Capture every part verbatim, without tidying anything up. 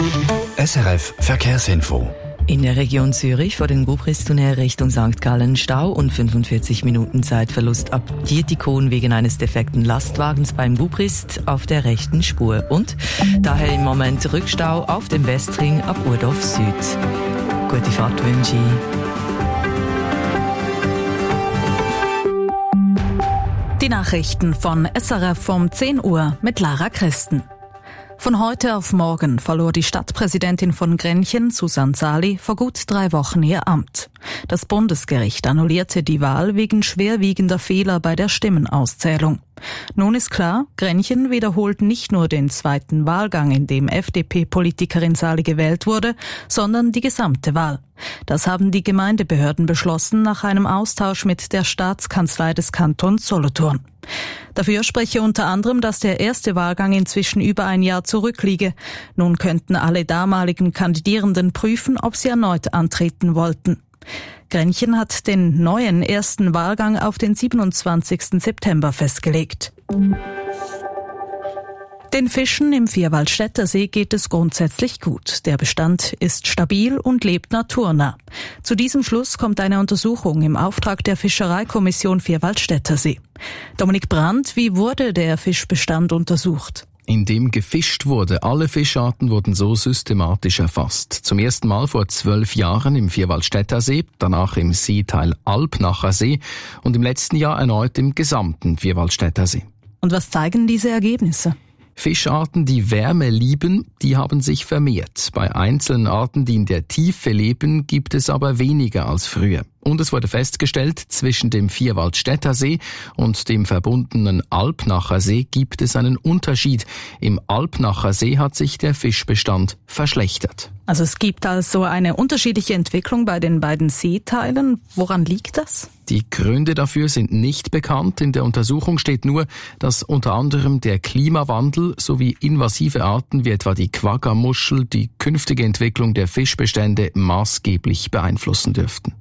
S R F Verkehrsinfo. In der Region Zürich vor den Gubristunnel Richtung Sankt Gallen Stau und fünfundvierzig Minuten Zeitverlust ab Dietikon wegen eines defekten Lastwagens beim Gubrist auf der rechten Spur. Und daher im Moment Rückstau auf dem Westring ab Urdorf Süd. Gute Fahrt wünsche ich. Die Nachrichten von S R F um zehn Uhr mit Lara Christen. Von heute auf morgen verlor die Stadtpräsidentin von Grenchen, Susanne Sali, vor gut drei Wochen ihr Amt. Das Bundesgericht annullierte die Wahl wegen schwerwiegender Fehler bei der Stimmenauszählung. Nun ist klar, Grenchen wiederholt nicht nur den zweiten Wahlgang, in dem F D P-Politikerin Sali gewählt wurde, sondern die gesamte Wahl. Das haben die Gemeindebehörden beschlossen nach einem Austausch mit der Staatskanzlei des Kantons Solothurn. Dafür spreche unter anderem, dass der erste Wahlgang inzwischen über ein Jahr zurückliege. Nun könnten alle damaligen Kandidierenden prüfen, ob sie erneut antreten wollten. Grenchen hat den neuen ersten Wahlgang auf den siebenundzwanzigsten September festgelegt. Den Fischen im Vierwaldstätter See geht es grundsätzlich gut. Der Bestand ist stabil und lebt naturnah. Zu diesem Schluss kommt eine Untersuchung im Auftrag der Fischereikommission Vierwaldstätter See. Dominik Brandt, wie wurde der Fischbestand untersucht? Indem gefischt wurde. Alle Fischarten wurden so systematisch erfasst. Zum ersten Mal vor zwölf Jahren im Vierwaldstätter See, danach im Seeteil Alpnacher See und im letzten Jahr erneut im gesamten Vierwaldstätter See. Und was zeigen diese Ergebnisse? Fischarten, die Wärme lieben, die haben sich vermehrt. Bei einzelnen Arten, die in der Tiefe leben, gibt es aber weniger als früher. Und es wurde festgestellt, zwischen dem Vierwaldstätter See und dem verbundenen Alpnacher See gibt es einen Unterschied. Im Alpnacher See hat sich der Fischbestand verschlechtert. Also es gibt also eine unterschiedliche Entwicklung bei den beiden Seeteilen. Woran liegt das? Die Gründe dafür sind nicht bekannt. In der Untersuchung steht nur, dass unter anderem der Klimawandel sowie invasive Arten wie etwa die Quagga-Muschel die künftige Entwicklung der Fischbestände maßgeblich beeinflussen dürften.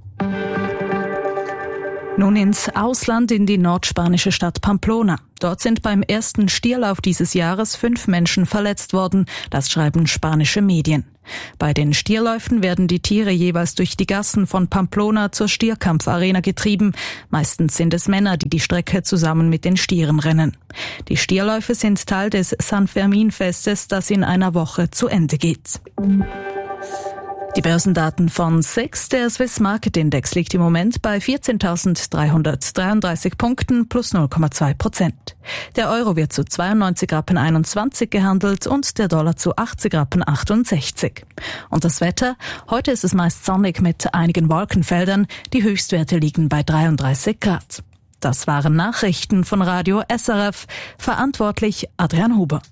Nun ins Ausland, in die nordspanische Stadt Pamplona. Dort sind beim ersten Stierlauf dieses Jahres fünf Menschen verletzt worden, das schreiben spanische Medien. Bei den Stierläufen werden die Tiere jeweils durch die Gassen von Pamplona zur Stierkampfarena getrieben. Meistens sind es Männer, die die Strecke zusammen mit den Stieren rennen. Die Stierläufe sind Teil des San Fermin-Festes, das in einer Woche zu Ende geht. Die Börsendaten von S E X, der Swiss Market Index liegt im Moment bei vierzehntausenddreihundertdreiunddreißig Punkten plus null Komma zwei Prozent. Der Euro wird zu zweiundneunzig Rappen einundzwanzig gehandelt und der Dollar zu achtzig Rappen achtundsechzig. Und das Wetter? Heute ist es meist sonnig mit einigen Wolkenfeldern. Die Höchstwerte liegen bei dreiunddreißig Grad. Das waren Nachrichten von Radio S R F. Verantwortlich Adrian Huber.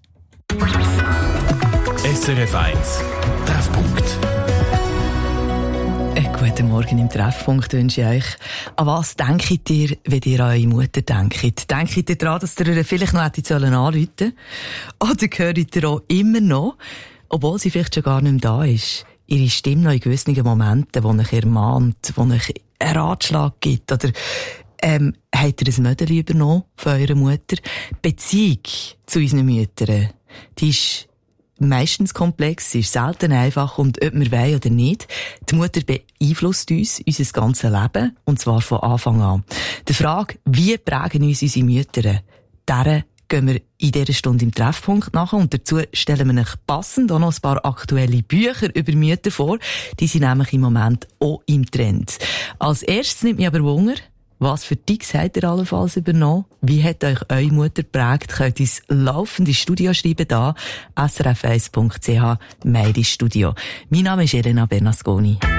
S R F eins Treffpunkt. Guten Morgen im Treffpunkt wünsche ich euch. An was denkt ihr, wenn ihr an eure Mutter denkt? Denkt ihr daran, dass ihr ihr vielleicht noch hätte anrufen sollen? Oder hört ihr auch immer noch, obwohl sie vielleicht schon gar nicht mehr da ist, ihre Stimme noch in gewissen Momenten, wo euch ermahnt, wo euch einen Ratschlag gibt? Oder ähm, habt ihr ein Mödel übernommen von eurer Mutter? Die Beziehung zu unseren Müttern, die ist meistens komplex, ist selten einfach und ob wir wollen oder nicht. Die Mutter beeinflusst uns, unser ganzes Leben, und zwar von Anfang an. Die Frage, wie prägen uns unsere Mütter, deren gehen wir in dieser Stunde im Treffpunkt nach und dazu stellen wir euch passend auch noch ein paar aktuelle Bücher über Mütter vor. Die sind nämlich im Moment auch im Trend. Als erstes nimmt mich aber Wunder, was für Tipps habt ihr allenfalls übernommen? Wie hat euch eure Mutter geprägt? Könnt ihr ins laufende Studio schreiben, da, s r f eins punkt c h, Meidi Studio. Mein Name ist Elena Bernasconi.